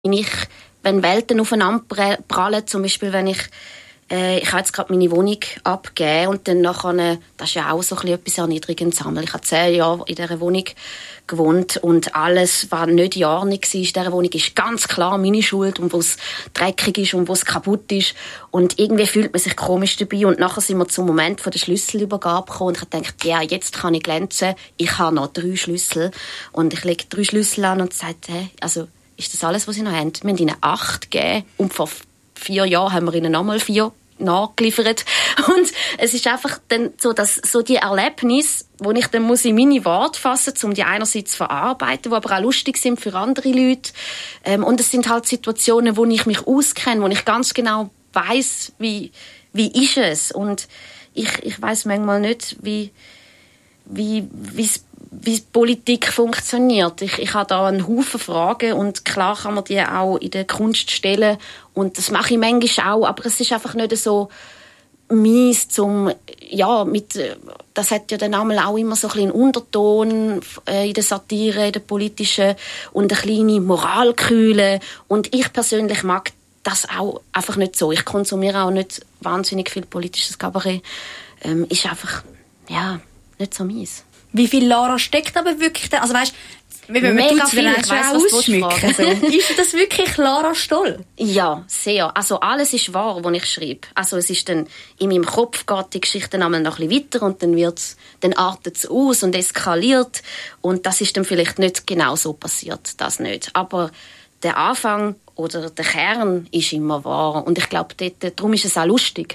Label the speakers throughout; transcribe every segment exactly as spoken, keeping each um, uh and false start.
Speaker 1: Wenn ich, wenn Welten aufeinander prallen, zum Beispiel, wenn ich, äh, ich habe jetzt gerade meine Wohnung abgegeben und dann nachher, das ist ja auch so ein bisschen etwas Erniedrigendes. Ich habe zehn Jahre in dieser Wohnung gewohnt und alles, was nicht in Ordnung war in dieser Wohnung, ist ganz klar meine Schuld und wo es dreckig ist und wo es kaputt ist. Und irgendwie fühlt man sich komisch dabei. Und nachher sind wir zum Moment von der Schlüsselübergabe gekommen und ich habe gedacht, ja, jetzt kann ich glänzen. Ich habe noch drei Schlüssel. Und ich lege drei Schlüssel an und sage, hey, also, ist das alles, was sie noch haben? Wir haben ihnen acht gegeben und vor vier Jahren haben wir ihnen nochmal vier nachgeliefert. Und es ist einfach dann so, dass so die Erlebnisse, wo ich dann muss in meine Worte fassen muss, um die einerseits zu verarbeiten, die aber auch lustig sind für andere Leute. Ähm, und es sind halt Situationen, wo ich mich auskenne, wo ich ganz genau weiss, wie, wie ist es. Und ich, ich weiss manchmal nicht, wie, wie, wie's wie Politik funktioniert. Ich, ich habe da einen Haufen Fragen und klar kann man die auch in der Kunst stellen und das mache ich manchmal auch, aber es ist einfach nicht so mies zum, ja, mit, das hat ja dann auch immer so ein bisschen einen Unterton in der Satire, in der politischen und eine kleine Moralkühle und ich persönlich mag das auch einfach nicht so. Ich konsumiere auch nicht wahnsinnig viel politisches Kabarett. Ähm, ist einfach, ja, nicht so mies.
Speaker 2: Wie viel Lara steckt aber wirklich da? Also weißt, wenn man
Speaker 1: mega
Speaker 2: tut
Speaker 1: viel, ich weiss,
Speaker 2: ausschmücken. So. Ist das wirklich Lara Stoll?
Speaker 1: Ja, sehr. Also alles ist wahr, was ich schreibe. Also es ist dann, in meinem Kopf geht die Geschichte dann einmal noch ein bisschen weiter und dann wird's, dann artet es aus und eskaliert und das ist dann vielleicht nicht genau so passiert, das nicht. Aber der Anfang oder der Kern ist immer wahr und ich glaube, dort, darum ist es auch lustig.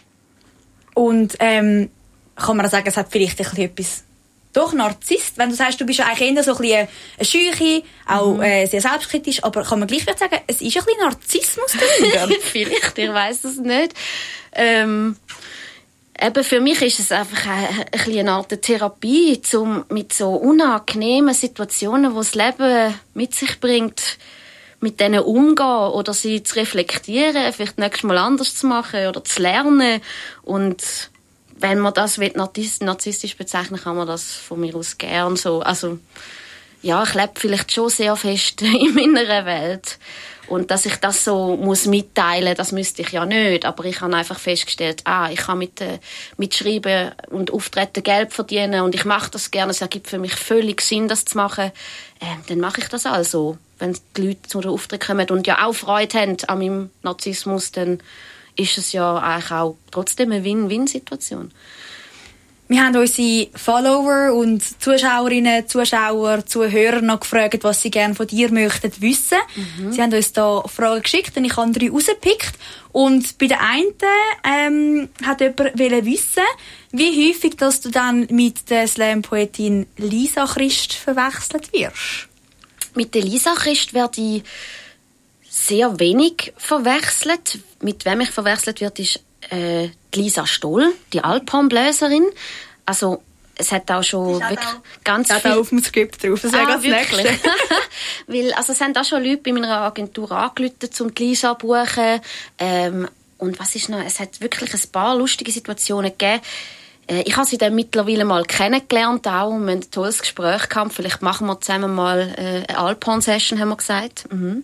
Speaker 2: Und ähm, kann man sagen, es hat vielleicht ein bisschen etwas doch Narzisst, wenn du sagst, du bist ja eigentlich eher so ein bisschen eine Scheuche, auch mhm. äh, sehr selbstkritisch, aber kann man gleich sagen, es ist ein bisschen Narzissmus drin?
Speaker 1: Vielleicht, ich weiss es nicht. Ähm, eben für mich ist es einfach ein, ein bisschen eine Art Therapie, um mit so unangenehmen Situationen, die das Leben mit sich bringt, mit denen umgehen oder sie zu reflektieren, vielleicht nächstes Mal anders zu machen oder zu lernen und wenn man das narzisstisch bezeichnen, kann man das von mir aus gern so. Also, ja, ich lebe vielleicht schon sehr fest in meiner Welt. Und dass ich das so muss mitteilen, das müsste ich ja nicht. Aber ich habe einfach festgestellt, ah, ich kann mit, äh, mit Schreiben und Auftreten Geld verdienen und ich mache das gerne. Es ergibt für mich völlig Sinn, das zu machen. Äh, dann mache ich das also. Wenn die Leute zu den Auftritten kommen und ja auch Freude haben an meinem Narzissmus, dann ist es ja eigentlich auch trotzdem eine Win-Win-Situation.
Speaker 2: Wir haben unsere Follower und Zuschauerinnen, Zuschauer, Zuhörer noch gefragt, was sie gerne von dir möchten wissen. Mhm. Sie haben uns da Fragen geschickt und ich habe drei rausgepickt. Und bei der einen ähm, hat jemand wissen, wie häufig dass du dann mit der Slam-Poetin Lisa Christ verwechselt wirst.
Speaker 1: Mit der Lisa Christ werde ich sehr wenig verwechselt. Mit wem ich verwechselt wird, ist äh, die Lisa Stoll, die Alphornbläserin. Also es hat auch schon wirklich auch, ganz
Speaker 2: viel... auf dem Skript drauf, das wäre
Speaker 1: ah,
Speaker 2: das Nächste.
Speaker 1: Weil, also es haben auch schon Leute bei meiner Agentur angerufen, um die Lisa zu buchen. Ähm, und was ist noch? Es hat wirklich ein paar lustige Situationen gegeben. Äh, ich habe sie dann mittlerweile mal kennengelernt auch. Wir haben ein tolles Gespräch gehabt. Vielleicht machen wir zusammen mal äh, eine Alphorn-Session, haben wir gesagt. Mhm.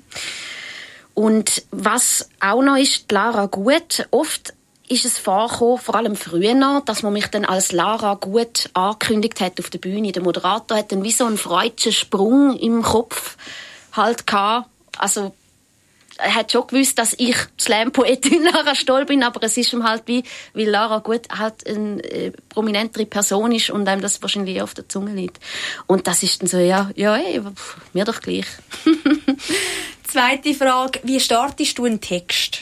Speaker 1: Und was auch noch ist, Lara Gut, oft ist es vorgekommen, vor allem früher noch, dass man mich dann als Lara Gut angekündigt hat auf der Bühne. Der Moderator hat dann wie so einen freudschen Sprung im Kopf halt gehabt. Also, er hat schon gewusst, dass ich Slam-Poetin Lara Stoll bin, aber es ist ihm halt wie, weil Lara Gut halt eine äh, prominentere Person ist und einem das wahrscheinlich auf der Zunge liegt. Und das ist dann so, ja, ja, ey, pff, mir doch gleich.
Speaker 2: Zweite Frage, wie startest du einen Text?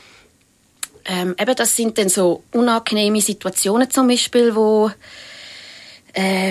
Speaker 1: Ähm, eben, das sind dann so unangenehme Situationen zum Beispiel, wo äh,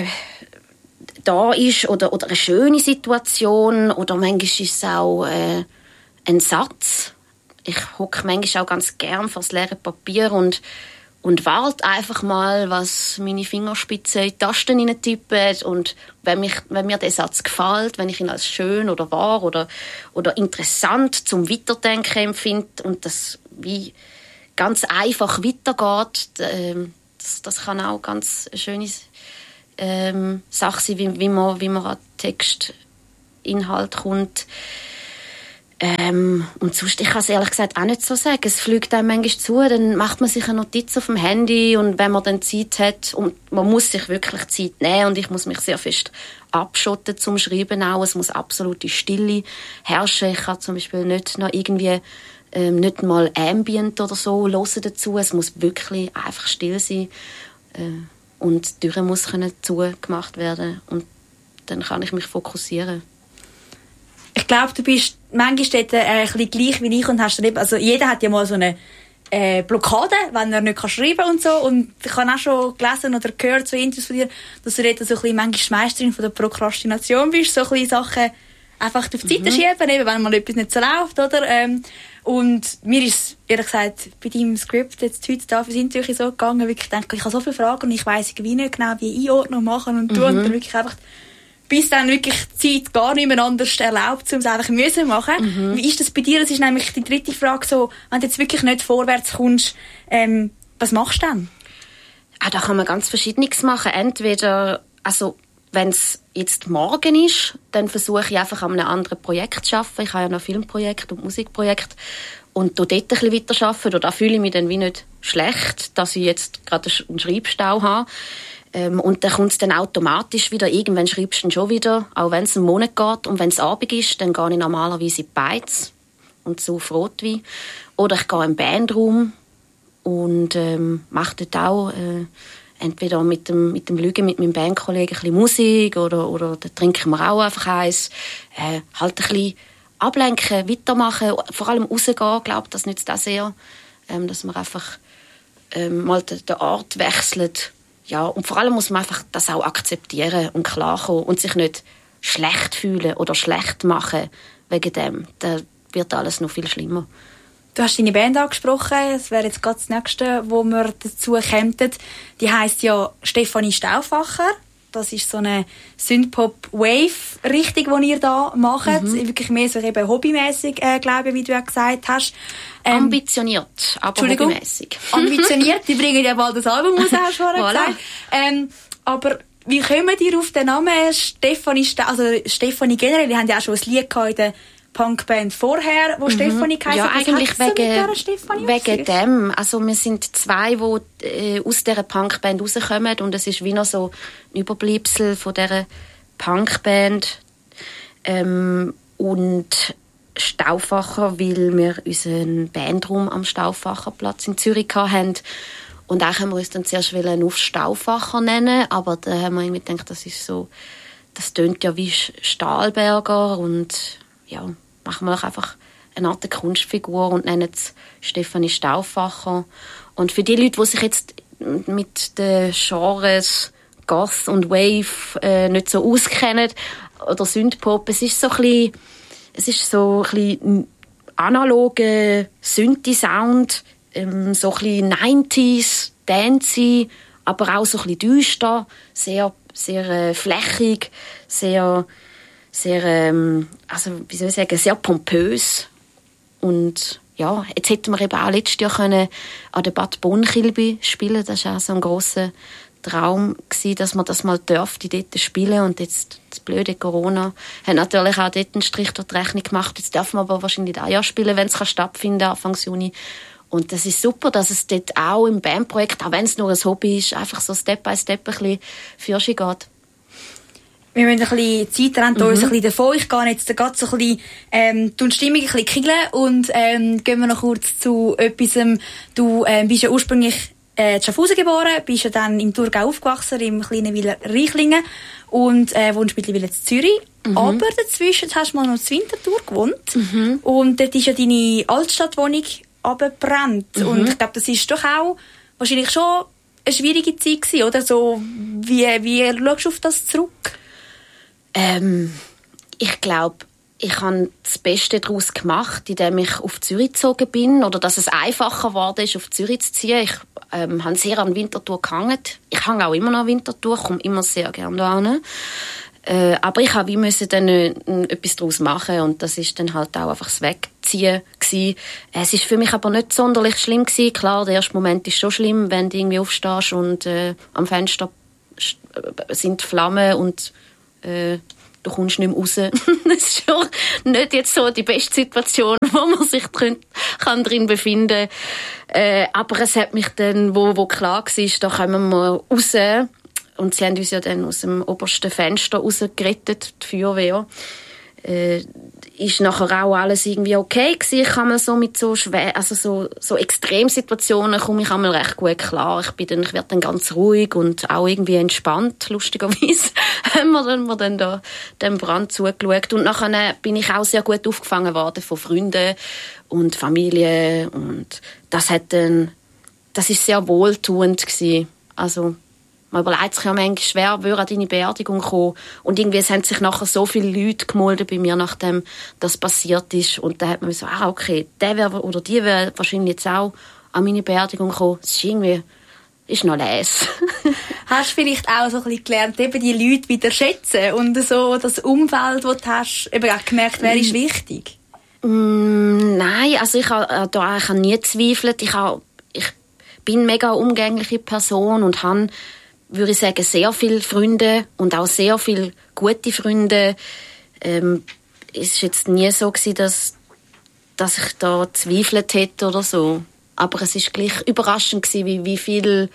Speaker 1: da ist, oder, oder eine schöne Situation, oder manchmal ist es auch äh, ein Satz. Ich hocke manchmal auch ganz gern vor das leere Papier und, und warte einfach mal, was meine Fingerspitzen in die Tasten hineintippen. Und wenn, mich, wenn mir der Satz gefällt, wenn ich ihn als schön oder wahr oder, oder interessant zum Weiterdenken empfinde und das wie ganz einfach weitergeht, ähm, das, das kann auch ganz eine schöne ähm, Sache sein, wie, wie, man, wie man an Textinhalt kommt. Ähm, und sonst, ich kann es ehrlich gesagt auch nicht so sagen. Es fliegt einem manchmal zu, dann macht man sich eine Notiz auf dem Handy und wenn man dann Zeit hat, und man muss sich wirklich Zeit nehmen und ich muss mich sehr fest abschotten zum Schreiben auch. Es muss absolute Stille herrschen. Ich kann zum Beispiel nicht noch irgendwie ähm, nicht mal Ambient oder so hören dazu. Es muss wirklich einfach still sein äh, und die Tür muss können zugemacht werden und dann kann ich mich fokussieren.
Speaker 2: Ich glaube, du bist manchmal dort, äh, ein bisschen gleich wie ich und hast dann, also jeder hat ja mal so eine äh, Blockade, wenn er nicht schreiben kann und so. Und ich habe auch schon gelesen oder gehört, so Interviews von dir, dass du dort so ein bisschen manchmal Meisterin von der Prokrastination bist, so ein bisschen Sachen einfach auf die Seite
Speaker 1: mhm.
Speaker 2: schieben, eben, wenn mal etwas nicht so läuft, oder? Ähm, und mir ist, ehrlich gesagt, bei deinem Skript jetzt heute da fürs Interview so gegangen, wirklich, ich denke, ich habe so viele Fragen und ich weiss irgendwie nicht genau, wie Einordnung machen und tun. Mhm. Und dann wirklich einfach bis dann wirklich die Zeit gar nicht mehr anders erlaubt, um es einfach müssen machen. Mhm. Wie ist das bei dir? Das ist nämlich die dritte Frage so, wenn du jetzt wirklich nicht vorwärts kommst, ähm, was machst du dann?
Speaker 1: Ah, da kann man ganz Verschiedenes machen. Entweder, also, wenn es jetzt morgen ist, dann versuche ich einfach an einem anderen Projekt zu arbeiten. Ich habe ja noch Filmprojekte und Musikprojekte und dort ein bisschen weiterarbeiten. Und da fühle ich mich dann wie nicht schlecht, dass ich jetzt gerade einen Schreibstau habe. Ähm, und dann kommt es dann automatisch wieder. Irgendwann schreibst du dann schon wieder, auch wenn es einen Monat geht. Und wenn es Abend ist, dann gehe ich normalerweise in die Beiz und so auf Rotwein. Oder ich gehe in den Bandraum und ähm, mache dort auch äh, entweder mit dem, mit dem Lügen mit meinem Bandkollegen ein bisschen Musik oder, oder da trinken wir auch einfach eins. Äh, halt ein bisschen ablenken, weitermachen, vor allem rausgehen, glaube das nützt auch sehr, ähm, dass man einfach ähm, mal den, den Ort wechselt. Ja, und vor allem muss man einfach das auch akzeptieren und klarkommen und sich nicht schlecht fühlen oder schlecht machen wegen dem. Da wird alles noch viel schlimmer.
Speaker 2: Du hast deine Band angesprochen. Das wäre jetzt gerade das Nächste, wo wir dazu kämen. Die heisst ja Stefanie Stauffacher. Das ist so eine Synthpop-Wave-Richtung, die ihr da macht. Mhm. Wirklich mehr so eben hobbymäßig, äh, glaube ich, wie du ja gesagt hast.
Speaker 1: Ähm, Ambitioniert, aber hobbymäßig.
Speaker 2: Ambitioniert. Die bringen ja bald das Album raus, hast du vorher voilà. gesagt. Ähm, aber wie kommen die auf den Namen Stefanie Stauffacher? Also Stefanie generell, die haben ja auch schon ein Lied gehabt in der Punkband vorher, wo mhm. Stefanie geheißen
Speaker 1: hat. Ja, eigentlich wegen, wegen dem. Also wir sind zwei, die äh, aus dieser Punkband rauskommen und es ist wie noch so ein Überbleibsel von dieser Punkband. Ähm, und Stauffacher, weil wir unseren Bandraum am Stauffacherplatz in Zürich hatten. Und auch haben wir uns dann zuerst auf Stauffacher nennen, aber da haben wir irgendwie gedacht, das ist so, das tönt ja wie Stahlberger und ja, machen wir einfach eine Art Kunstfigur und nennen es Stefanie Stauffacher. Und für die Leute, die sich jetzt mit den Genres Goth und Wave äh, nicht so auskennen, oder Synthpop, es ist so ein bisschen, es ist so ein bisschen analoger Synthi-Sound, ähm, so ein bisschen neunziger, dancey, aber auch so ein bisschen düster, sehr, sehr äh, flächig, sehr sehr, ähm, also, wie soll ich sagen, sehr pompös. Und ja, jetzt hätten wir eben auch letztes Jahr können an der Bad Bonn-Kilby spielen. Das war auch so ein grosser Traum gewesen, dass man das mal dürfte, dort spielen. Und jetzt, das blöde Corona, hat natürlich auch dort einen Strich durch die Rechnung gemacht. Jetzt dürfen wir aber wahrscheinlich auch Jahr spielen, wenn es stattfinden kann, Anfang Juni. Und das ist super, dass es dort auch im Bandprojekt, auch wenn es nur ein Hobby ist, einfach so Step by Step ein bisschen für sich geht.
Speaker 2: Wir müssen ein bisschen Zeit rennen, mhm. uns ein bisschen davon. Ich gehe jetzt gerade so ein bisschen, ähm, die Stimmung ein bisschen kickeln und ähm, gehen wir noch kurz zu etwas. Du ähm, bist ja ursprünglich äh, in Schaffhausen geboren, bist ja dann im Thurgau aufgewachsen, im kleinen Wieler Reichlingen und äh, wohnst mittlerweile in Zürich. Mhm. Aber dazwischen hast du mal noch in Winterthur gewohnt mhm. und dort ist ja deine Altstadtwohnung abgebrannt. Mhm. Und ich glaube, das ist doch auch wahrscheinlich schon eine schwierige Zeit gewesen, oder? So, wie, wie schaust du auf das zurück?
Speaker 1: Ähm, ich glaube, ich habe das Beste daraus gemacht, indem ich auf Zürich gezogen bin oder dass es einfacher geworden ist, auf Zürich zu ziehen. Ich ähm, habe sehr an Winterthur gehangen. Ich hänge auch immer noch an Winterthur, komme immer sehr gerne dahin. Äh, aber ich habe wie müssen dann äh, etwas daraus machen und das ist dann halt auch einfach das Wegziehen gewesen. Es ist für mich aber nicht sonderlich schlimm gewesen. Klar, der erste Moment ist schon schlimm, wenn du irgendwie aufstehst und äh, am Fenster sind Flammen und Äh, du kommst nicht mehr raus. Das ist schon nicht jetzt so die beste Situation, wo man sich drin, kann drin befinden kann. Äh, aber es hat mich dann, wo, wo klar war, da kommen wir raus. Und sie haben uns ja dann aus dem obersten Fenster rausgerettet, die Feuerwehr. Äh, ist nachher auch alles irgendwie okay gewesen. Ich kann mal so mit so schwer, also so, so Extremsituationen komme ich einmal recht gut klar. Ich bin dann, ich werde dann ganz ruhig und auch irgendwie entspannt, lustigerweise. haben wir dann, wir dann da dem Brand zugeschaut. Und nachher bin ich auch sehr gut aufgefangen worden von Freunden und Familie. Und das hat dann, das ist sehr wohltuend gewesen. Also, man überlegt sich ja manchmal schwer, würde an deine Beerdigung kommen. Und irgendwie es haben sich nachher so viele Leute gemeldet bei mir, nachdem das passiert ist. Und dann hat man so, ah, okay, der wäre oder die wäre wahrscheinlich jetzt auch an meine Beerdigung gekommen. Das ist irgendwie, ist noch les.
Speaker 2: Hast du vielleicht auch so ein bisschen gelernt, eben die Leute wieder schätzen und so das Umfeld, das du hast, eben auch gemerkt, wer ist wichtig?
Speaker 1: Mm, nein, also ich habe da eigentlich nie gezweifelt. Ich, habe, ich bin eine mega umgängliche Person und habe, würde ich sagen, sehr viele Freunde und auch sehr viele gute Freunde. Ähm, es war jetzt nie so gewesen, dass, dass ich da gezweifelt hätte oder so. Aber es war gleich überraschend gewesen, wie, wie viel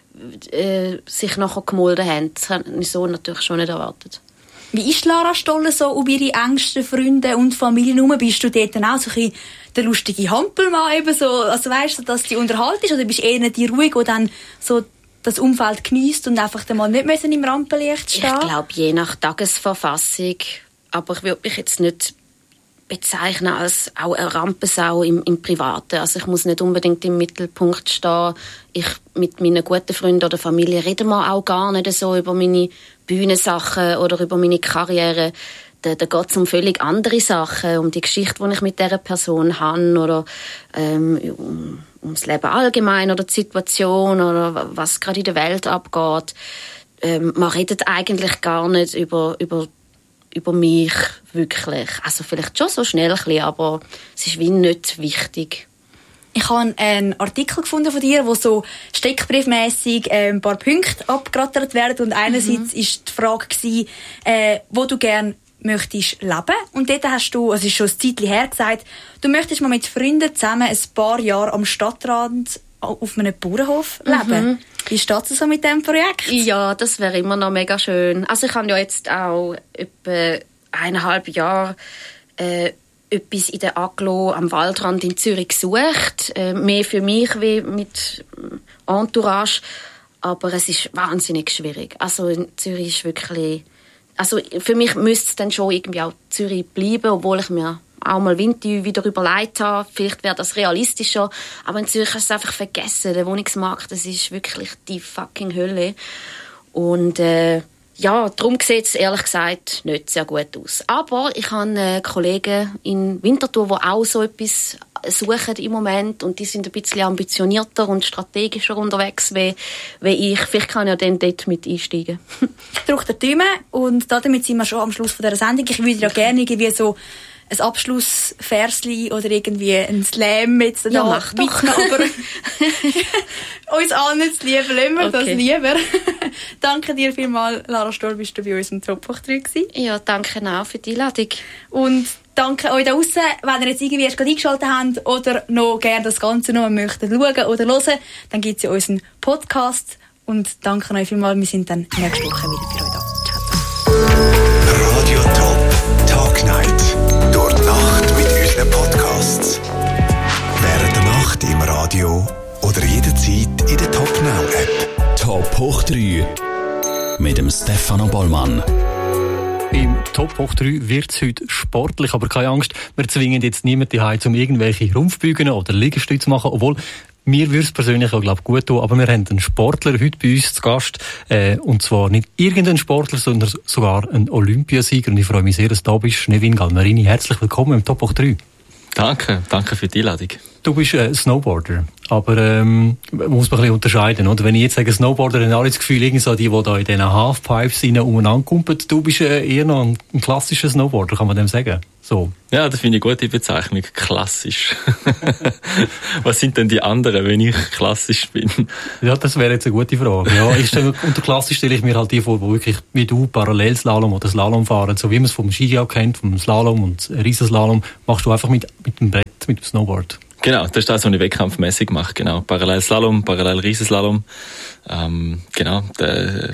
Speaker 1: äh, sich nachher gemeldet haben. Das habe ich so natürlich schon nicht erwartet.
Speaker 2: Wie ist Lara Stoller so um ihre engsten Freunde und Familie herum? Bist du dort dann auch so ein bisschen der lustige Hampelmann eben so? Also weißt du, dass die unterhalten ist? Oder bist du eher die ruhig, die dann so das Umfeld geniesst und einfach mal nicht müssen im Rampenlicht stehen?
Speaker 1: Ich glaube, je nach Tagesverfassung. Aber ich würde mich jetzt nicht bezeichnen als auch eine Rampensau im, im Privaten. Also ich muss nicht unbedingt im Mittelpunkt stehen. Ich mit meinen guten Freunden oder Familie reden wir auch gar nicht so über meine Bühnensachen oder über meine Karriere. Da, da geht es um völlig andere Sachen, um die Geschichte, die ich mit dieser Person habe oder ähm, um, ums Leben allgemein oder die Situation oder was gerade in der Welt abgeht. Ähm, man redet eigentlich gar nicht über, über, über mich wirklich. Also vielleicht schon so schnell ein bisschen, aber es ist wie nicht wichtig.
Speaker 2: Ich habe einen Artikel gefunden von dir, wo so steckbriefmässig äh, ein paar Punkte abgerattert werden. Und einerseits mhm. ist die Frage gewesen, äh, wo du gerne möchtest leben. Und dort hast du, also es ist schon ein Zeitchen her, gesagt, du möchtest mal mit Freunden zusammen ein paar Jahre am Stadtrand auf einem Bauernhof leben. Mhm. Wie steht es so mit diesem Projekt?
Speaker 1: Ja, das wäre immer noch mega schön. Also ich habe ja jetzt auch etwa eineinhalb Jahre äh, etwas in der Aglo am Waldrand in Zürich gesucht. Äh, mehr für mich wie mit Entourage. Aber es ist wahnsinnig schwierig. Also in Zürich ist wirklich... Also für mich müsste es dann schon irgendwie auch Zürich bleiben, obwohl ich mir auch mal Winter wieder überlegt habe. Vielleicht wäre das realistischer. Aber in Zürich hast du es einfach vergessen. Der Wohnungsmarkt, das ist wirklich die fucking Hölle. Und äh, ja, darum sieht es ehrlich gesagt nicht sehr gut aus. Aber ich habe Kollegen in Winterthur, die auch so etwas suchen im Moment und die sind ein bisschen ambitionierter und strategischer unterwegs wie, wie ich. Vielleicht kann ich ja dann dort mit einsteigen.
Speaker 2: Ich drücke die Daumen und damit sind wir schon am Schluss von dieser Sendung. Ich würde ja gerne irgendwie so ein Abschlussversli oder irgendwie ein Slam jetzt
Speaker 1: ja, mach doch.
Speaker 2: Aber uns allen zu lieben, lassen wir okay. das lieber. Danke dir vielmals, Lara Stoller, bist du bei uns im Top hoch drei gewesen.
Speaker 1: Ja, danke auch für die Einladung.
Speaker 2: Und danke euch da draussen, wenn ihr jetzt irgendwie erst gerade eingeschaltet habt oder noch gerne das Ganze noch möchtet schauen oder hören, dann gibt es ja unseren Podcast. Und danke euch vielmals, wir sind dann nächste Woche wieder für euch da. Ciao.
Speaker 3: Radio Top Talk Night. Durch die Nacht mit unseren Podcasts. Während der Nacht im Radio oder jederzeit in der Top Now App.
Speaker 4: Top hoch drei mit dem Stefano Bollmann.
Speaker 5: Im Top hoch drei wird es heute sportlich, aber keine Angst, wir zwingen jetzt niemanden heim, um irgendwelche Rumpfbeugen oder Liegestütze zu machen, obwohl mir würde es persönlich auch, glaube ich, gut tun, aber wir haben einen Sportler heute bei uns zu Gast, äh, und zwar nicht irgendein Sportler, sondern sogar ein Olympiasieger, und ich freue mich sehr, dass du da bist. Nevin Galmarini, herzlich willkommen im Top hoch drei.
Speaker 6: Danke, danke für die Einladung.
Speaker 5: Du bist äh, Snowboarder, aber ähm, muss man ein bisschen unterscheiden, oder? Wenn ich jetzt sage Snowboarder, dann habe ich das Gefühl, irgendwie so die, die da in diesen Halfpipes umeinander kumpeln. Du bist äh, eher noch ein, ein klassischer Snowboarder, kann man dem sagen? So.
Speaker 6: Ja, das finde ich eine gute Bezeichnung. Klassisch. Was sind denn die anderen, wenn ich klassisch bin?
Speaker 5: Ja, das wäre jetzt eine gute Frage. Ja, ich stelle, unter klassisch stelle ich mir halt die vor, die wirklich wie du Parallelslalom oder Slalom fahren, so wie man es vom Ski auch kennt, vom Slalom und Riesenslalom, machst du einfach mit, mit dem Brett, mit dem Snowboard.
Speaker 6: Genau, das ist das, was ich wettkampfmässig mache. Genau, Parallelslalom, Parallel-Riesenslalom. Ähm, genau, der,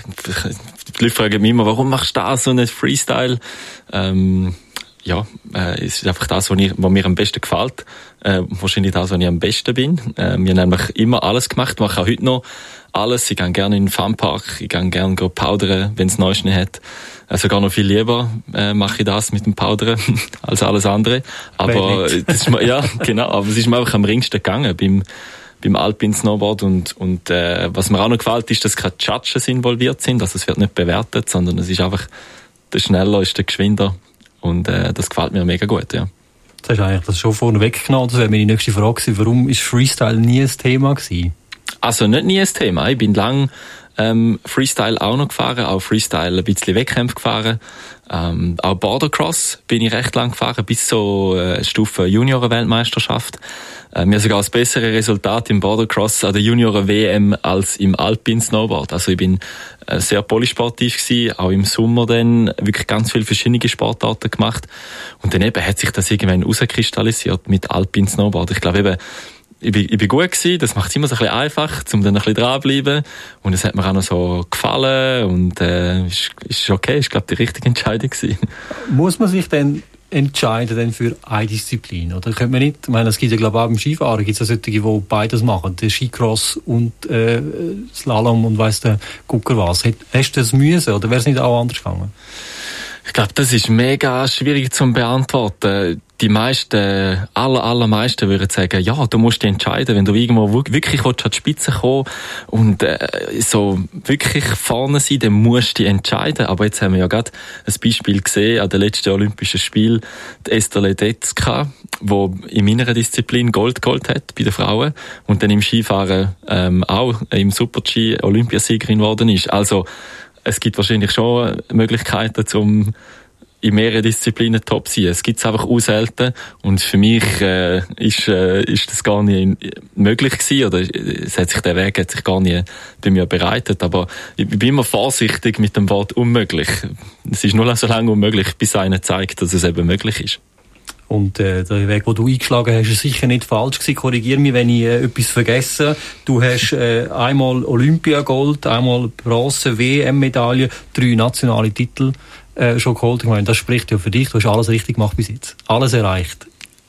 Speaker 6: die Leute fragen mich immer, warum machst du das so nicht Freestyle? Ähm, Ja, äh, es ist einfach das, was, ich, was mir am besten gefällt. Äh, wahrscheinlich das, was ich am besten bin. Äh, wir haben nämlich immer alles gemacht, mache auch heute noch alles. Ich gehe gerne in den Funpark, ich gehe gerne powdern, wenn es Neuschnee hat. Äh, sogar noch viel lieber äh, mache ich das mit dem Powdern als alles andere. Aber das ist mir, ja, genau, aber es ist mir einfach am ringsten gegangen beim beim Alpine Snowboard und und äh, was mir auch noch gefällt, ist, dass keine Judges involviert sind. Also es wird nicht bewertet, sondern es ist einfach der schneller ist der geschwinder. Und äh, das gefällt mir mega gut, ja.
Speaker 5: Das hast du eigentlich das schon vorne weggenommen. Das wäre meine nächste Frage gewesen. Warum ist Freestyle nie ein Thema gewesen?
Speaker 6: Also nicht nie ein Thema. Ich bin lang ähm, Freestyle auch noch gefahren, auch Freestyle ein bisschen Wettkämpfe gefahren. Ähm, auch Bordercross bin ich recht lang gefahren, bis so äh, Stufe Junioren-Weltmeisterschaft. Äh, mir sogar das bessere Resultat im Bordercross an der Junioren-W M als im Alpine Snowboard. Also ich bin äh, sehr polysportiv gewesen, auch im Sommer dann wirklich ganz viele verschiedene Sportarten gemacht. Und dann eben hat sich das irgendwann rauskristallisiert mit Alpine Snowboard. Ich glaube eben, Ich bin, ich bin gut gewesen, das macht es immer so ein bisschen einfach, um dann ein bisschen dranbleiben. Und es hat mir auch noch so gefallen und äh, ist, ist okay, ist glaube ich die richtige Entscheidung gewesen.
Speaker 5: Muss man sich dann entscheiden denn für eine Disziplin? Oder könnte man nicht, ich meine, es gibt ja glaube ich auch beim Skifahren, gibt es ja solche, die beides machen, der Skicross und äh, Slalom und weiss der Gucker was. Hast du das müssen oder wäre es nicht auch anders gegangen?
Speaker 6: Ich glaube, das ist mega schwierig zu beantworten. Die meisten, aller, allermeisten würden sagen, ja, du musst dich entscheiden, wenn du irgendwo wirklich an die Spitze kommen und äh, so wirklich vorne sein, dann musst du dich entscheiden. Aber jetzt haben wir ja gerade ein Beispiel gesehen an den letzten Olympischen Spielen, die Esther Ledetzka, die in meiner Disziplin Gold geholt hat bei den Frauen und dann im Skifahren ähm, auch im Super-G Olympiasiegerin geworden ist. Also es gibt wahrscheinlich schon Möglichkeiten, um in mehreren Disziplinen top zu sein. Es gibt es einfach auch selten. Und für mich äh, ist, äh, ist das gar nicht möglich gewesen. Oder es hat sich der Weg hat sich gar nicht bei mir bereitet. Aber ich bin immer vorsichtig mit dem Wort unmöglich. Es ist nur so lange unmöglich, bis einer zeigt, dass es eben möglich ist.
Speaker 5: Und äh, der Weg, den du eingeschlagen hast, ist sicher nicht falsch gewesen. Korrigiere mich, wenn ich äh, etwas vergesse. Du hast äh, einmal Olympiagold, einmal Bronze, W M-Medaille, drei nationale Titel äh, schon geholt. Ich meine, das spricht ja für dich. Du hast alles richtig gemacht bis jetzt. Alles erreicht.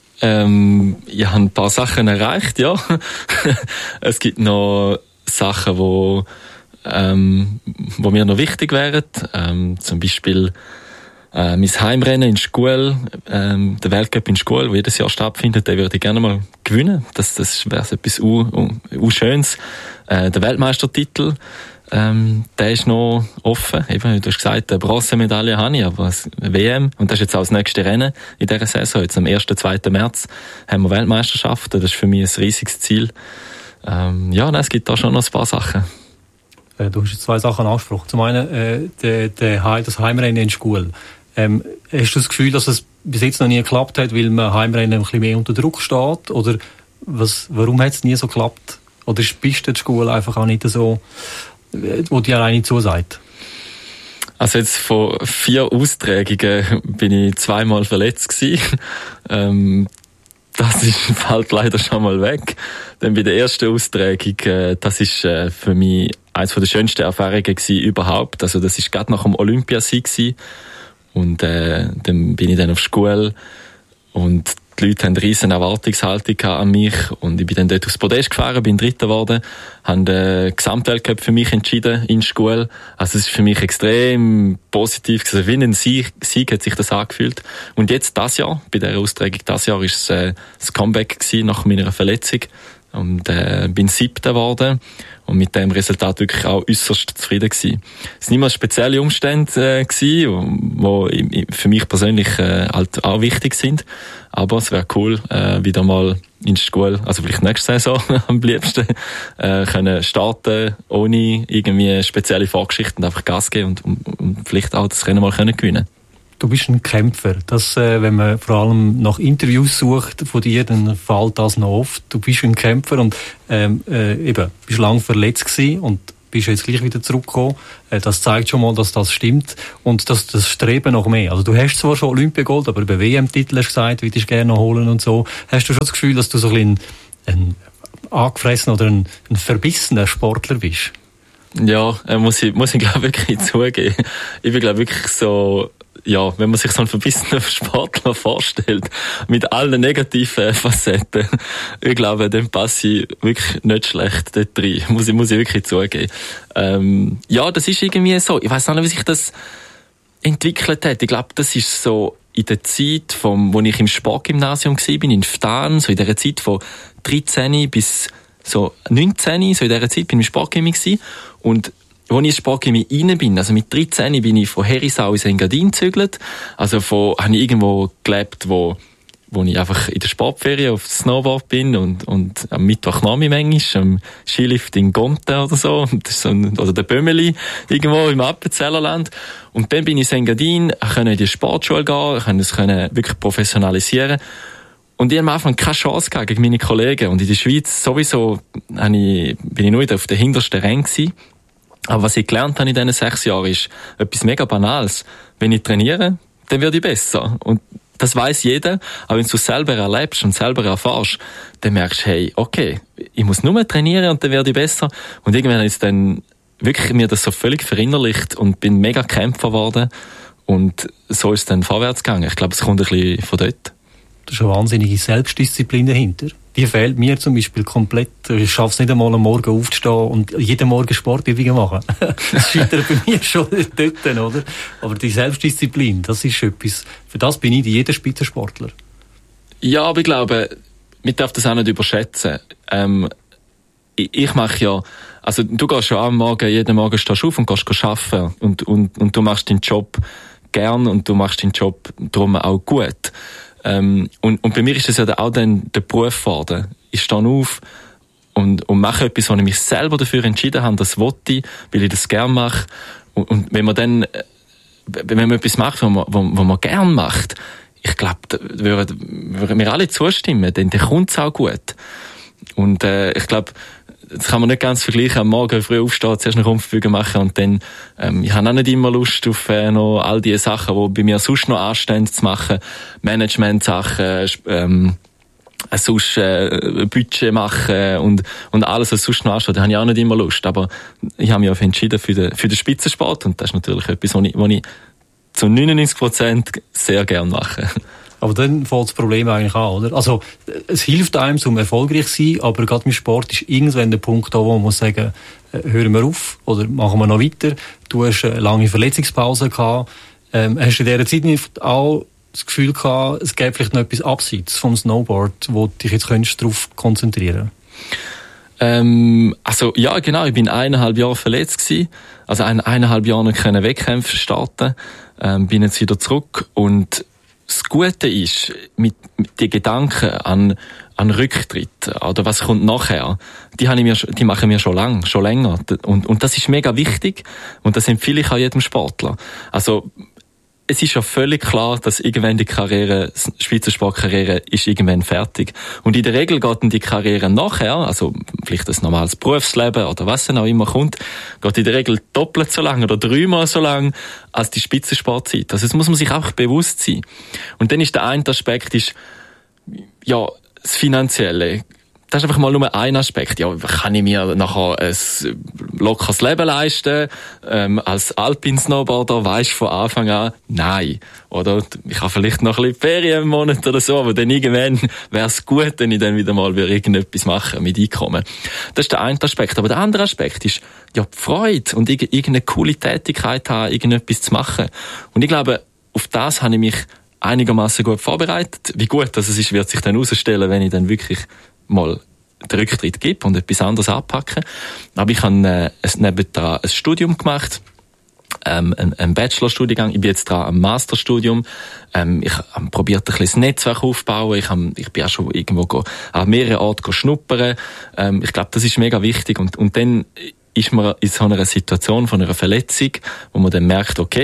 Speaker 6: Ähm, ich habe ein paar Sachen erreicht, ja. Es gibt noch Sachen, wo, ähm, wo mir noch wichtig wären. Ähm, zum Beispiel Äh, mein Heimrennen in Schkuhl, ähm, der Weltcup in Schkuhl, der jedes Jahr stattfindet, den würde ich gerne mal gewinnen. Das, das wäre etwas u, u, u Schönes. Äh, der Weltmeistertitel, ähm, der ist noch offen. Eben, du hast gesagt, eine Bronzemedaille habe ich, aber das W M, und das ist jetzt auch das nächste Rennen in dieser Saison. Jetzt am ersten, zweiten März haben wir Weltmeisterschaften. Das ist für mich ein riesiges Ziel. Ähm, ja, nein, es gibt da schon noch ein paar Sachen.
Speaker 5: Du hast jetzt zwei Sachen angesprochen. Zum einen äh, der, der, das Heimrennen in Schkuhl. Ähm, hast du das Gefühl, dass es bis jetzt noch nie geklappt hat, weil man Heimrennen ein bisschen mehr unter Druck steht? Oder was, warum hat es nie so geklappt? Oder ist die Schule einfach auch nicht so, wo die alleine zusagt?
Speaker 6: Also jetzt von vier Austragungen bin ich zweimal verletzt gewesen. ähm, Das ist halt leider schon mal weg. Dann bei der ersten Austragung, äh, das ist äh, für mich eines der schönsten Erfahrungen gewesen überhaupt. Also das ist gerade nach dem Olympiasieg gewesen. Und äh, dann bin ich dann auf Schule und die Leute haben eine riesen Erwartungshaltung an mich und ich bin dann dort aufs Podest gefahren, bin Dritter geworden, haben den Gesamtweltcup für mich entschieden in Schule. Also es ist für mich extrem positiv gewesen. Wie ein Sieg, Sieg hat sich das angefühlt. Und jetzt das Jahr, bei dieser Austragung, das Jahr ist es äh, das Comeback gewesen nach meiner Verletzung und äh, bin Siebter geworden und mit dem Resultat wirklich auch äußerst zufrieden gewesen. Es waren nicht mal spezielle Umstände äh, gewesen, die für mich persönlich äh, halt auch wichtig sind, aber es wäre cool, äh, wieder mal in der Schule, also vielleicht nächste Saison am liebsten, äh, können starten, ohne irgendwie spezielle Vorgeschichten, einfach Gas geben und, und, und vielleicht auch das Rennen mal können gewinnen.
Speaker 5: Du bist ein Kämpfer. Das, äh, wenn man vor allem nach Interviews sucht von dir, dann fällt das noch oft. Du bist ein Kämpfer und ähm, äh, eben, bist lange verletzt gewesen und bist jetzt gleich wieder zurückgekommen. Äh, das zeigt schon mal, dass das stimmt und dass das Streben nach mehr. Also du hast zwar schon Olympiagold, aber über W M-Titel hast du gesagt, würdest du gerne noch holen und so. Hast du schon das Gefühl, dass du so ein, ein angefressener oder ein, ein verbissener Sportler bist?
Speaker 6: Ja, äh, muss ich, muss ich glaube wirklich zugeben. Ich bin glaube wirklich so, ja, wenn man sich so einen verbissenen Sportler vorstellt, mit allen negativen Facetten, ich glaube, dann passe ich wirklich nicht schlecht dort rein. Muss ich, muss ich wirklich zugeben. Ähm, ja, das ist irgendwie so. Ich weiss nicht, wie sich das entwickelt hat. Ich glaube, das ist so in der Zeit, vom, wo ich im Sportgymnasium war, bin in Ftan, so in der Zeit von dreizehn bis so neunzehn, so in dieser Zeit bin ich im Sportgymnasium gewesen. Und als ich ins Sportgymnasium rein bin, also mit dreizehn bin ich von Herisau ins Engadin gezügelt. Also von, habe ich irgendwo gelebt, wo, wo ich einfach in der Sportferien auf Snowboard bin und, und am Mittwochnachmittag manchmal am Skilift in Gonten oder so. Und das ist so ein, oder der Bömmeli irgendwo im Appenzellerland. Und dann bin ich ins Engadin, konnte in die Sportschule gehen, konnte es wirklich professionalisieren. Und ich habe am Anfang keine Chance gehabt gegen meine Kollegen. Und in der Schweiz sowieso habe ich, bin ich nur auf den hintersten Rängen gewesen. Aber was ich gelernt habe in diesen sechs Jahren ist etwas mega Banales. Wenn ich trainiere, dann werde ich besser. Und das weiss jeder. Aber wenn du es selber erlebst und selber erfährst, dann merkst du, hey, okay, ich muss nur trainieren und dann werde ich besser. Und irgendwann ist dann wirklich mir das so völlig verinnerlicht und bin mega Kämpfer geworden. Und so ist es dann vorwärts gegangen. Ich glaube, es kommt ein bisschen von dort.
Speaker 5: Da ist eine wahnsinnige Selbstdisziplin dahinter. Die fehlt mir zum Beispiel komplett. Ich schaffe es nicht einmal am Morgen aufzustehen und jeden Morgen Sportübungen machen. Das scheitert bei mir schon dort, oder? Aber die Selbstdisziplin, das ist etwas, für das bin ich jeder Spitzensportler.
Speaker 6: Ja, aber ich glaube, man darf das auch nicht überschätzen. Ähm, ich, ich mache ja, also du gehst ja am Morgen, jeden Morgen stehst du auf und gehst arbeiten und, und, und du machst deinen Job gern und du machst deinen Job darum auch gut. Ähm, und, und bei mir ist das ja auch dann der Beruf geworden. Ich stehe auf und, und mache etwas, wo ich mich selber dafür entschieden habe, das wollte ich, weil ich das gerne mache. Und, und wenn man dann, wenn man etwas macht, was man, wo, wo man gerne macht, ich glaube, da würden, würden mir alle zustimmen, dann, dann kommt es auch gut. Und äh, ich glaube, das kann man nicht ganz vergleichen, am Morgen früh aufstehen, zuerst eine Rumpfbeuge machen und dann, ähm, ich habe auch nicht immer Lust auf äh, noch all die Sachen, die bei mir sonst noch anstehen zu machen, Management-Sachen, ähm, sonst äh, Budget machen und, und alles, was sonst noch ansteht, da habe ich auch nicht immer Lust, aber ich habe mich auch entschieden für den, für den Spitzensport und das ist natürlich etwas, was ich, was ich zu neunundneunzig Prozent sehr gerne mache.
Speaker 5: Aber dann fällt das Problem eigentlich an, oder? Also, es hilft einem zum erfolgreich zu sein, aber gerade im Sport ist irgendwann der Punkt da, wo man muss sagen, hören wir auf oder machen wir noch weiter. Du hast eine lange Verletzungspause gehabt. Ähm, hast du in dieser Zeit nicht auch das Gefühl gehabt, es gäbe vielleicht noch etwas abseits vom Snowboard, wo du dich jetzt könntest darauf konzentrieren?
Speaker 6: Ähm, also, ja, genau. Ich bin eineinhalb Jahre verletzt gewesen. Also, ein, eineinhalb Jahre nicht können Wettkämpfe starten. Ähm, bin jetzt wieder zurück und das Gute ist, mit, mit den Gedanken an, an Rücktritt oder was kommt nachher, die, habe ich mir, die machen wir schon lang, schon länger. Und, und das ist mega wichtig und das empfehle ich auch jedem Sportler. Also, es ist ja völlig klar, dass irgendwann die Karriere, Spitzensportkarriere ist irgendwann fertig. Und in der Regel geht dann die Karriere nachher, also vielleicht ein normales Berufsleben oder was dann auch immer kommt, geht in der Regel doppelt so lang oder dreimal so lang als die Spitzensportzeit. Also das muss man sich auch bewusst sein. Und dann ist der eine Aspekt, ist, ja, das Finanzielle. Das ist einfach mal nur ein Aspekt. Ja, kann ich mir nachher ein lockeres Leben leisten? Ähm, als Alpin-Snowboarder weisst du von Anfang an, nein. Oder ich habe vielleicht noch ein bisschen Ferien im Monat oder so, aber dann irgendwann wäre es gut, wenn ich dann wieder mal irgendetwas machen mit Einkommen. Das ist der eine Aspekt. Aber der andere Aspekt ist, ja, die Freude und irgendeine coole Tätigkeit haben, irgendetwas zu machen. Und ich glaube, auf das habe ich mich einigermaßen gut vorbereitet. Wie gut das ist, wird sich dann herausstellen, wenn ich dann wirklich mal den Rücktritt gebe und etwas anderes anpacken. Aber ich habe äh, nebendran ein Studium gemacht, ähm, ein, ein Bachelorstudiengang. Ich bin jetzt dran am Masterstudium. Ähm, ich habe probiert, ein bisschen das Netzwerk aufzubauen. Ich, hab, ich bin auch schon irgendwo go, an mehreren Orten schnuppern. Ähm, ich glaube, das ist mega wichtig. Und, und dann ist man in so einer Situation von einer Verletzung, wo man dann merkt, okay,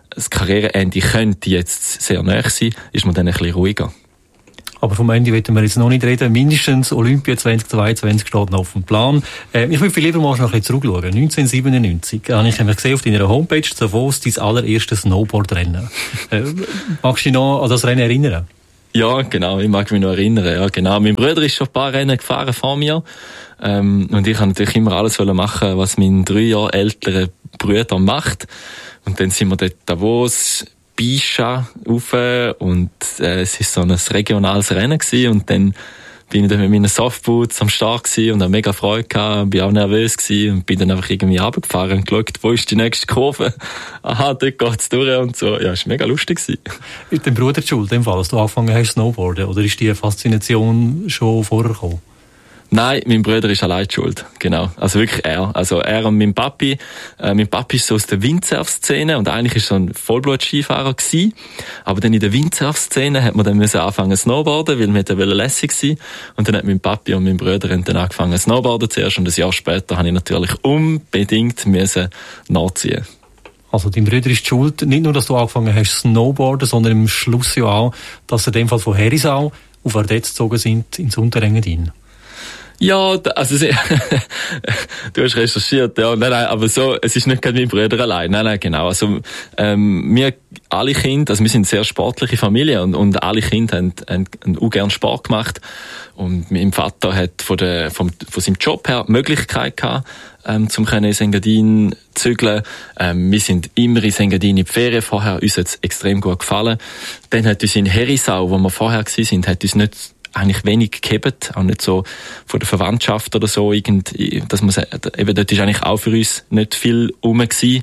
Speaker 6: das Karriereende könnte jetzt sehr nahe sein, ist man dann ein bisschen ruhiger.
Speaker 5: Aber vom Ende wollen wir jetzt noch nicht reden. Mindestens Olympia zweitausendzweiundzwanzig steht noch auf dem Plan. Äh, ich will viel lieber mal noch ein bisschen zurückschauen. neunzehnhundertsiebenundneunzig habe ich gesehen auf deiner Homepage, Davos, dein allererstes Snowboardrennen. äh, magst du dich noch an das Rennen erinnern?
Speaker 6: Ja, genau, ich mag mich noch erinnern. Ja, genau. Mein Bruder ist schon ein paar Rennen gefahren vor mir. Ähm, und ich habe natürlich immer alles machen, was mein drei Jahre älterer Bruder macht. Und dann sind wir dort Davos, Bischa rauf und äh, es war so ein regionales Rennen gewesen. Und dann bin ich dann mit meinen Softboots am Start gewesen und habe mega Freude gehabt, bin auch nervös gewesen und bin dann einfach irgendwie runtergefahren und geschaut, wo ist die nächste Kurve? Aha, dort geht's durch und so. Ja, es war mega lustig gewesen.
Speaker 5: Ist dein Bruder die Schuld, in dem Fall, dass du angefangen hast Snowboarden? Oder ist die Faszination schon vorher gekommen?
Speaker 6: Nein, mein Bruder ist allein schuld. Genau. Also wirklich er. Also er und mein Papi. Äh, mein Papi ist so aus der Windsurf-Szene und eigentlich ist so ein Vollblut-Skifahrer gewesen. Aber dann in der Windsurf-Szene hat man dann müssen anfangen Snowboarden, weil wir dann lässig sein. Und dann hat mein Papi und mein Bruder dann angefangen Snowboarden zuerst und ein Jahr später habe ich natürlich unbedingt müssen nachziehen.
Speaker 5: Also dein Bruder ist die Schuld, nicht nur, dass du angefangen hast Snowboarden, sondern im Schluss ja auch, dass er in dem Fall von Herisau auf Ardez gezogen sind ins Unterengadin.
Speaker 6: Ja, also du hast recherchiert, ja, nein, nein, aber so, es ist nicht gerade mein Bruder allein, nein, nein, genau, also ähm, wir alle Kinder, also wir sind eine sehr sportliche Familie und, und alle Kinder haben, haben, haben auch gerne Sport gemacht und mein Vater hat von, der, vom, von seinem Job her die Möglichkeit gehabt, ähm, zum können ins Engadin zügeln. Ähm, wir sind immer ins Engadin in die Ferien vorher, uns hat es extrem gut gefallen. Dann hat uns in Herisau, wo wir vorher gewesen sind, hat uns nicht eigentlich wenig gegeben, auch nicht so von der Verwandtschaft oder so, irgend, dass man sagt, eben dort ist eigentlich auch für uns nicht viel rum gewesen.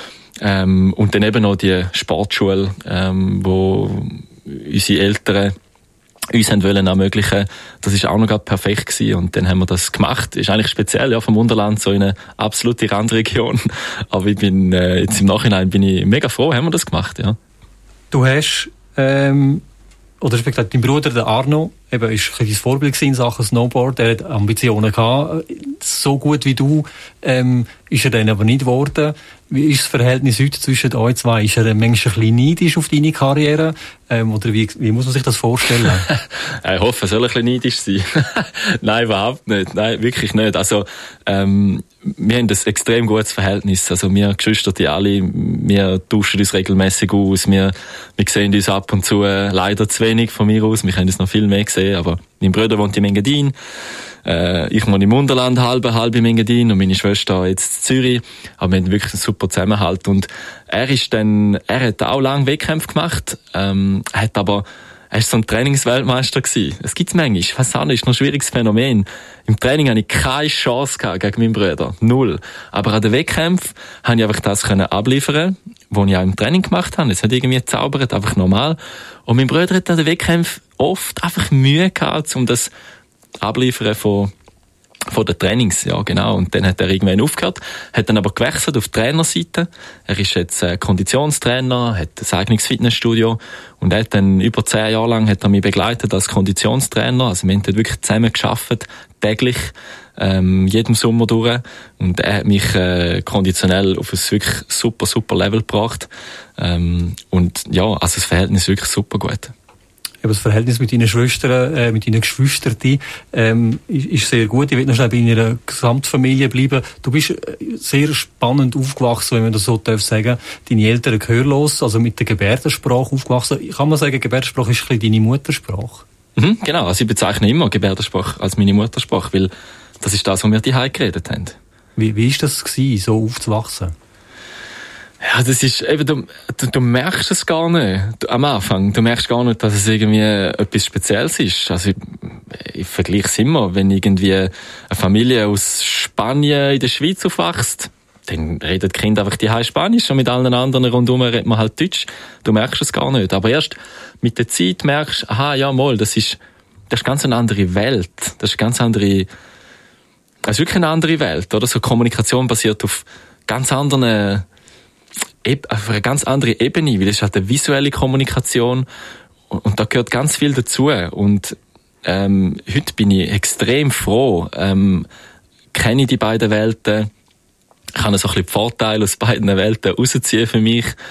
Speaker 6: Ähm, und dann eben noch die Sportschule, ähm, wo unsere Eltern uns haben wollen ermöglichen, das ist auch noch gerade perfekt gewesen und dann haben wir das gemacht. Ist eigentlich speziell, ja, vom Unterland so in eine absolute Randregion. Aber ich bin, äh, jetzt im Nachhinein bin ich mega froh, haben wir das gemacht, ja.
Speaker 5: Du hast, ähm, oder ich gesagt, dein Bruder, der Arno, eben, ist ein dein Vorbild in Sachen Snowboard. Er hat Ambitionen gehabt. So gut wie du, ähm, ist er dann aber nicht geworden. Wie ist das Verhältnis heute zwischen euch zwei? Ist er manchmal ein bisschen neidisch auf deine Karriere? Ähm, oder wie, wie muss man sich das vorstellen?
Speaker 6: Ich hoffe, er soll ein bisschen neidisch sein. Nein, überhaupt nicht. Nein, wirklich nicht. Also, ähm, wir haben ein extrem gutes Verhältnis. Also, wir Geschwister, die alle, wir tauschen uns regelmäßig aus. Wir, wir sehen uns ab und zu, äh, leider zu wenig von mir aus. Wir können uns noch viel mehr sehen. Aber mein Bruder wohnt in Engadin. Äh, ich wohne im Unterland, halb, halb im Engadin und meine Schwester jetzt in Zürich. Aber wir haben wirklich einen super Zusammenhalt. Und er ist dann, er hat auch lange Wettkämpfe gemacht, ähm, hat aber, er ist so ein Trainingsweltmeister gewesen. Es gibt's manchmal. Ich weiss auch nicht, ist noch ein schwieriges Phänomen. Im Training hatte ich keine Chance gehabt gegen meinen Bruder. Null. Aber an den Wettkämpfen habe ich einfach das können abliefern, was ich auch im Training gemacht habe. Es hat irgendwie gezaubert, einfach normal. Und mein Bruder hat an den Wettkämpfen oft einfach Mühe gehabt, um das abliefern von, von den Trainings, ja, genau. Und dann hat er irgendwann aufgehört, hat dann aber gewechselt auf die Trainerseite. Er ist jetzt äh, Konditionstrainer, hat ein eigenes Fitnessstudio und er hat dann über zehn Jahre lang hat er mich begleitet als Konditionstrainer. Also wir haben dort wirklich zusammen gearbeitet, täglich, ähm, jedem Sommer durch. Und er hat mich äh, konditionell auf ein wirklich super, super Level gebracht. Ähm, und ja, also das Verhältnis ist wirklich super gut.
Speaker 5: Aber das Verhältnis mit deinen Schwestern, äh, mit deinen Geschwistern, ähm, ist, ist sehr gut. Ich will noch schnell bei deiner Gesamtfamilie bleiben. Du bist sehr spannend aufgewachsen, wenn man das so darf sagen. Deine Eltern gehörlos, also mit der Gebärdensprache aufgewachsen. Kann man sagen, Gebärdensprache ist ein bisschen deine Muttersprache?
Speaker 6: Mhm, genau. Also ich bezeichne immer Gebärdensprache als meine Muttersprache, weil das ist das, was wir daheim geredet haben.
Speaker 5: Wie, wie ist das gewesen, so aufzuwachsen?
Speaker 6: Ja, das ist eben, du, du, du merkst es gar nicht. Du, am Anfang, du merkst gar nicht, dass es irgendwie etwas Spezielles ist. Also ich, ich vergleiche es immer, wenn irgendwie eine Familie aus Spanien in der Schweiz aufwächst, dann redet die Kinder einfach die Hause Spanisch und mit allen anderen rundherum redet man halt Deutsch. Du merkst es gar nicht. Aber erst mit der Zeit merkst du, aha, ja, mal, das ist, das ist ganz eine andere Welt. Das ist eine ganz andere, das ist wirklich eine andere Welt, oder? So Kommunikation basiert auf ganz anderen, auf eine ganz andere Ebene, weil es ist halt eine visuelle Kommunikation und, und da gehört ganz viel dazu. Und ähm, heute bin ich extrem froh, ähm, kenne ich die beiden Welten, kann so ein bisschen die Vorteile aus beiden Welten rausziehen für mich.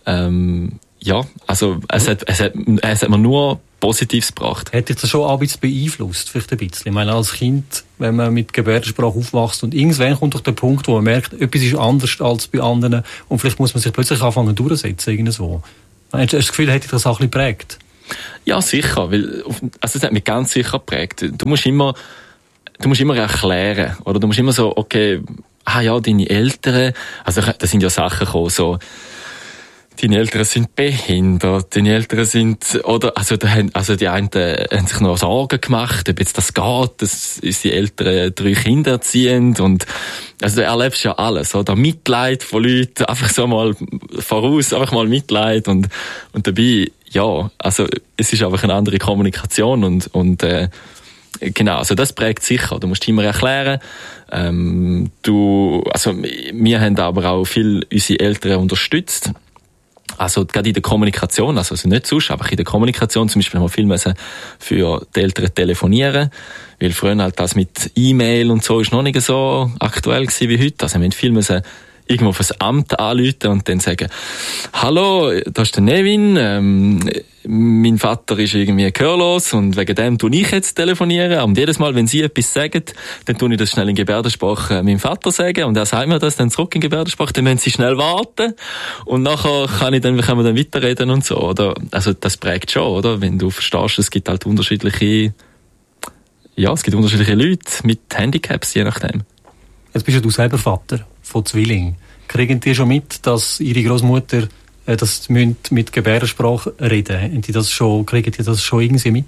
Speaker 6: Ähm, ja, also es hat, es, hat, es hat mir nur Positives gebracht.
Speaker 5: Hat dich das schon auch ein bisschen beeinflusst, vielleicht ein bisschen? Ich meine, als Kind, wenn man mit Gebärdensprache aufwächst und irgendwann kommt doch der Punkt, wo man merkt, etwas ist anders als bei anderen und vielleicht muss man sich plötzlich anfangen durchsetzen, irgendwo. Hast du das Gefühl, hätte dich das auch ein bisschen geprägt?
Speaker 6: Ja, sicher, weil, also es hat mich ganz sicher geprägt. Du musst immer, du musst immer erklären, oder du musst immer so, okay, ah ja, deine Eltern, also da sind ja Sachen gekommen, so, deine Eltern sind behindert, deine Eltern sind, oder, also, da haben, also die einen haben sich noch Sorgen gemacht, ob jetzt das geht, dass die Eltern drei Kinder erziehen und, also du erlebst ja alles, oder? Mitleid von Leuten, einfach so mal voraus, einfach mal Mitleid und, und dabei, ja, also, es ist einfach eine andere Kommunikation und, und, äh, genau, also das prägt sicher. Du musst immer erklären. Ähm, du, also wir haben aber auch viel unsere Eltern unterstützt. Also gerade in der Kommunikation, also, also nicht sonst, aber in der Kommunikation zum Beispiel haben wir viel müssen für die Eltern telefonieren, weil früher halt das mit E-Mail und so ist noch nicht so aktuell gewesen wie heute. Also wir haben viel müssen irgendwo auf ein Amt anrufen und dann sagen, hallo, da ist der Nevin, ähm, mein Vater ist irgendwie gehörlos und wegen dem tue ich jetzt telefonieren. Und jedes Mal, wenn Sie etwas sagen, dann tue ich das schnell in Gebärdensprache meinem Vater sagen und er sagt mir das dann zurück in Gebärdensprache, dann müssen Sie schnell warten und nachher kann ich dann, können wir dann weiterreden und so, oder? Also das prägt schon, oder? Wenn du verstehst, es gibt halt unterschiedliche, ja, es gibt unterschiedliche Leute mit Handicaps, je nachdem.
Speaker 5: Jetzt bist ja du selber Vater von Zwillingen. Kriegen die schon mit, dass ihre Großmutter äh, das mit Gebärdensprache reden? Haben die das schon, kriegen die das schon irgendwie mit?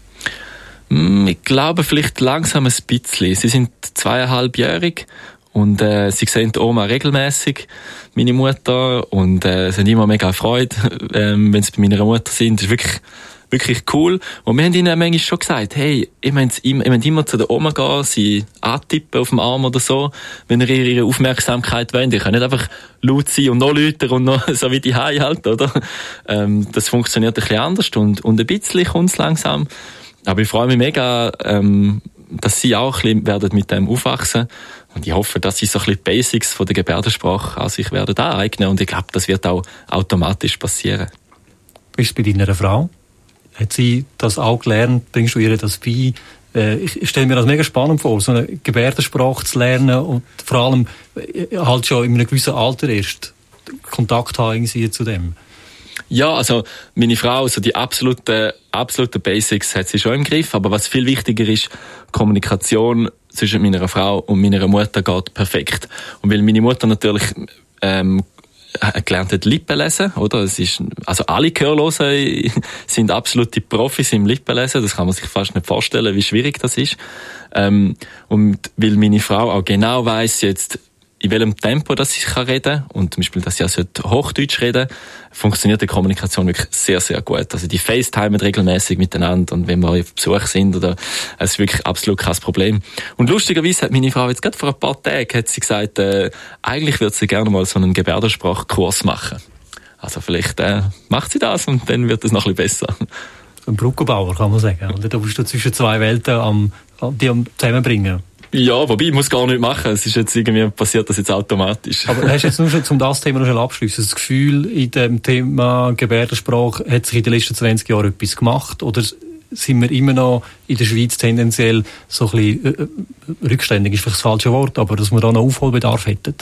Speaker 6: Ich glaube vielleicht langsam ein bisschen. Sie sind zweieinhalbjährig und äh, sie sehen die Oma regelmäßig, meine Mutter, und äh, sind immer mega Freude, äh, wenn sie bei meiner Mutter sind. Das ist wirklich wirklich cool. Und wir haben ihnen manchmal schon gesagt, hey, ihr müsst immer zu der Oma gehen, sie antippen auf dem Arm oder so, wenn ihr ihre Aufmerksamkeit wollt. Ihr könnt nicht einfach laut sein und noch lauter und noch so wie die Hai halt, oder? Ähm, das funktioniert ein bisschen anders und, und ein bisschen kommt es langsam. Aber ich freue mich mega, ähm, dass sie auch ein bisschen werden mit dem aufwachsen. Und ich hoffe, dass sie so ein bisschen die Basics von der Gebärdensprache an sich werden aneignen. Und ich glaube, das wird auch automatisch passieren.
Speaker 5: Wie ist es bei deiner Frau? Hat sie das auch gelernt? Bringst du ihr das bei? Äh, ich stelle mir das mega spannend vor, so eine Gebärdensprache zu lernen und vor allem äh, halt schon in einem gewissen Alter erst Kontakt haben zu dem.
Speaker 6: Ja, also meine Frau, so die absoluten, absoluten Basics hat sie schon im Griff, aber was viel wichtiger ist, Kommunikation zwischen meiner Frau und meiner Mutter geht perfekt. Und weil meine Mutter natürlich ähm, gelernt hat Lippenlesen, oder? Es ist, also alle Gehörlosen sind absolute Profis im Lippenlesen. Das kann man sich fast nicht vorstellen, wie schwierig das ist. Ähm, und weil meine Frau auch genau weiss jetzt, in welchem Tempo dass ich reden kann und zum Beispiel, dass sie auch Hochdeutsch reden, funktioniert die Kommunikation wirklich sehr, sehr gut. Also die FaceTimen regelmäßig miteinander und wenn wir auf Besuch sind, oder, es ist wirklich absolut kein Problem. Und lustigerweise hat meine Frau jetzt gerade vor ein paar Tagen hat sie gesagt, äh, eigentlich würde sie gerne mal so einen Gebärdensprachkurs machen. Also vielleicht äh, macht sie das und dann wird es noch ein bisschen besser.
Speaker 5: Ein Brückenbauer, kann man sagen. Und da bist du zwischen zwei Welten am, die am zusammenbringen.
Speaker 6: Ja, wobei, ich muss gar nicht machen. Es ist jetzt irgendwie, passiert das jetzt automatisch.
Speaker 5: Aber hast du jetzt nur schon, um das Thema noch schnell abschließen, das Gefühl, in dem Thema Gebärdensprache hat sich in den letzten zwanzig Jahren etwas gemacht? Oder sind wir immer noch in der Schweiz tendenziell so ein bisschen, äh, rückständig, ist vielleicht das falsche Wort, aber dass wir da noch Aufholbedarf hätten?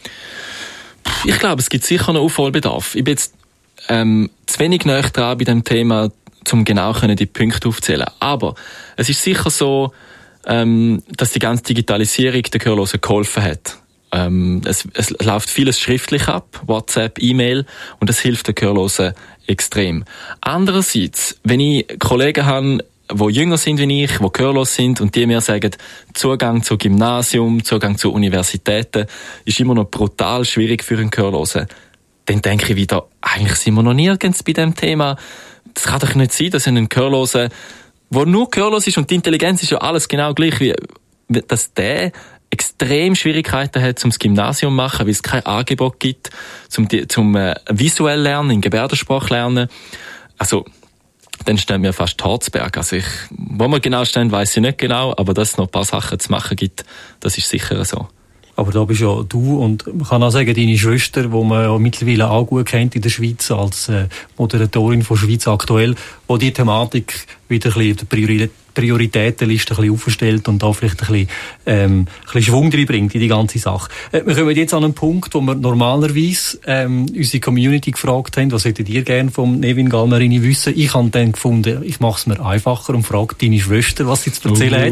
Speaker 6: Ich glaube, es gibt sicher noch Aufholbedarf. Ich bin jetzt, ähm, zu wenig nahe dran bei dem Thema, um genau die Punkte aufzählen. Aber es ist sicher so, Ähm, dass die ganze Digitalisierung den Gehörlosen geholfen hat. Ähm, es, es läuft vieles schriftlich ab, WhatsApp, E-Mail, und das hilft den Gehörlosen extrem. Andererseits, wenn ich Kollegen habe, die jünger sind wie ich, die gehörlos sind und die mir sagen, Zugang zum Gymnasium, Zugang zu Universitäten ist immer noch brutal schwierig für einen Gehörlosen, dann denke ich wieder, eigentlich sind wir noch nirgends bei dem Thema. Das kann doch nicht sein, dass ein Gehörlosen, wo nur gehörlos ist und die Intelligenz ist ja alles genau gleich, wie dass der extrem Schwierigkeiten hat, zum Gymnasium zu machen, weil es kein Angebot gibt, zum, zum äh, visuell lernen, in Gebärdensprache lernen. Also, dann stehen wir fast Harzberg. Also ich, wo wir genau stehen, weiss ich nicht genau, aber dass es noch ein paar Sachen zu machen gibt, das ist sicher so.
Speaker 5: Aber da bist ja du und man kann auch sagen, deine Schwester, die man ja mittlerweile auch gut kennt in der Schweiz als äh, Moderatorin von Schweiz aktuell, die die Thematik wieder ein bisschen auf die Prioritätenliste ein bisschen aufstellt und da vielleicht ein bisschen, ähm, ein bisschen Schwung reinbringt in die ganze Sache. Äh, wir kommen jetzt an einen Punkt, wo wir normalerweise ähm, unsere Community gefragt haben, was hättet ihr gerne vom Nevin Galmerini wissen? Ich habe dann gefunden, ich mache es mir einfacher und frage deine Schwester, was sie zu erzählen